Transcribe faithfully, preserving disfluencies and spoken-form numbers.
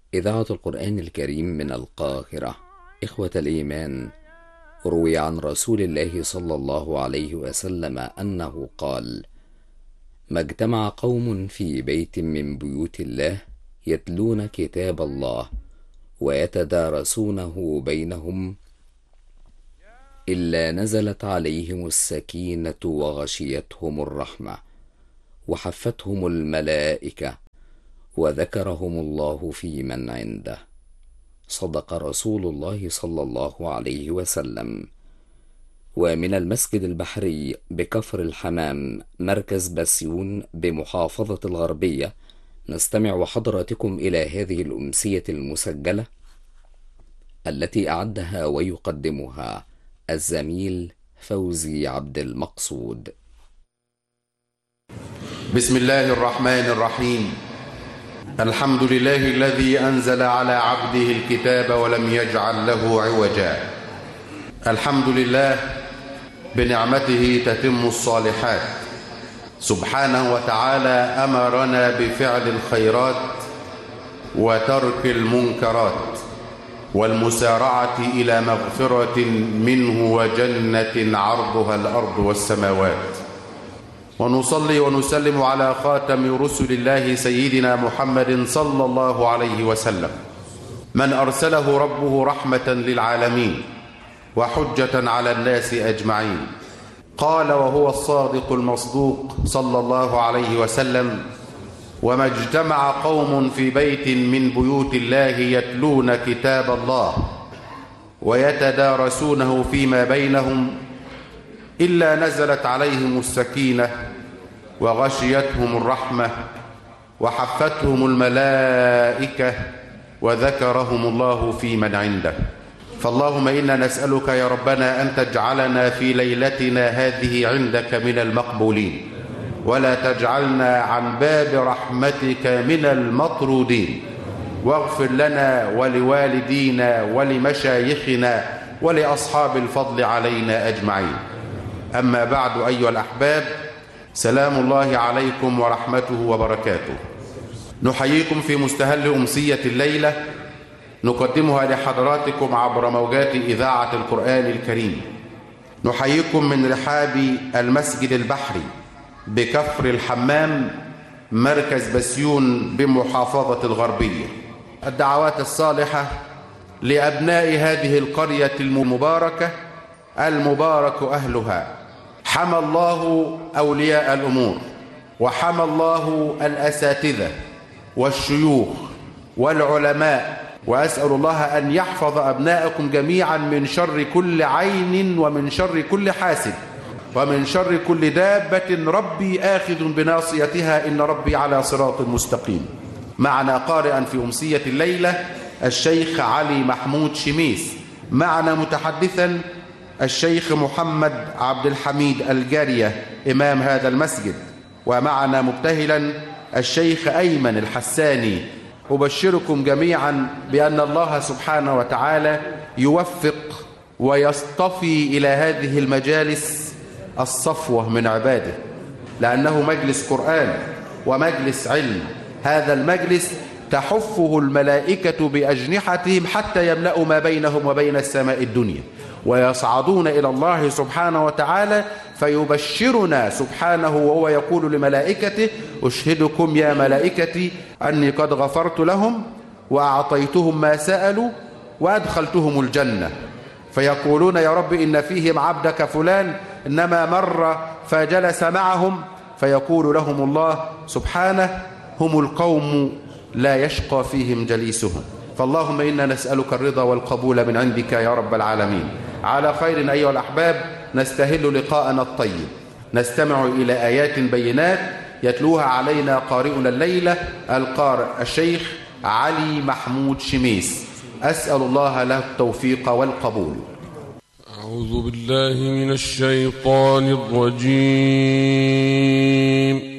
إذاعة القرآن الكريم من القاهرة. إخوة الإيمان، روي عن رسول الله صلى الله عليه وسلم أنه قال: ما اجتمع قوم في بيت من بيوت الله يتلون كتاب الله ويتدارسونه بينهم إلا نزلت عليهم السكينة وغشيتهم الرحمة وحفتهم الملائكة وذكرهم الله في من عنده. صدق رسول الله صلى الله عليه وسلم. ومن المسجد البحري بكفر الحمام مركز بسيون بمحافظة الغربية نستمع حضراتكم إلى هذه الأمسية المسجلة التي أعدها ويقدمها الزميل فوزي عبد المقصود. بسم الله الرحمن الرحيم. الحمد لله الذي أنزل على عبده الكتاب ولم يجعل له عوجا. الحمد لله بنعمته تتم الصالحات. سبحانه وتعالى أمرنا بفعل الخيرات وترك المنكرات والمسارعة إلى مغفرة منه وجنة عرضها الأرض والسماوات. ونصلي ونسلم على خاتم رسل الله سيدنا محمد صلى الله عليه وسلم، من أرسله ربه رحمة للعالمين وحجة على الناس أجمعين. قال وهو الصادق المصدوق صلى الله عليه وسلم: وما اجتمع قوم في بيت من بيوت الله يتلون كتاب الله ويتدارسونه فيما بينهم إلا نزلت عليهم السكينة وغشيتهم الرحمة وحفتهم الملائكة وذكرهم الله في من عنده. فاللهم إنا نسألك يا ربنا أن تجعلنا في ليلتنا هذه عندك من المقبولين، ولا تجعلنا عن باب رحمتك من المطرودين، واغفر لنا ولوالدينا ولمشايخنا ولأصحاب الفضل علينا أجمعين. أما بعد أيها الأحباب، سلام الله عليكم ورحمته وبركاته. نحييكم في مستهل أمسية الليلة نقدمها لحضراتكم عبر موجات إذاعة القرآن الكريم. نحييكم من رحاب المسجد البحري بكفر الحمام مركز بسيون بمحافظة الغربية. الدعوات الصالحة لأبناء هذه القرية المباركة المبارك أهلها. حمى الله أولياء الأمور، وحمى الله الأساتذة والشيوخ والعلماء، وأسأل الله أن يحفظ أبناءكم جميعا من شر كل عين ومن شر كل حاسد ومن شر كل دابة ربي آخذ بناصيتها إن ربي على صراط مستقيم. معنا قارئا في أمسية الليلة الشيخ علي محمود شميس، معنا متحدثا الشيخ محمد عبد الحميد الجارية إمام هذا المسجد، ومعنا مبتهلا الشيخ أيمن الحساني. أبشركم جميعا بأن الله سبحانه وتعالى يوفق ويصطفي إلى هذه المجالس الصفوة من عباده، لأنه مجلس قرآن ومجلس علم. هذا المجلس تحفه الملائكة بأجنحتهم حتى يملأوا ما بينهم وبين السماء الدنيا، ويصعدون إلى الله سبحانه وتعالى فيبشرنا سبحانه وهو يقول لملائكته: أشهدكم يا ملائكتي أني قد غفرت لهم وأعطيتهم ما سألوا وأدخلتهم الجنة. فيقولون: يا رب إن فيهم عبدك فلان إنما مر فجلس معهم، فيقول لهم الله سبحانه: هم القوم لا يشقى فيهم جليسهم. فاللهم إنا نسألك الرضا والقبول من عندك يا رب العالمين. على خير أيها الأحباب، نستهل لقاءنا الطيب، نستمع إلى آيات بينات يتلوها علينا قارئنا الليلة القارئ الشيخ علي محمود شميس. أسأل الله له التوفيق والقبول. أعوذ بالله من الشيطان الرجيم.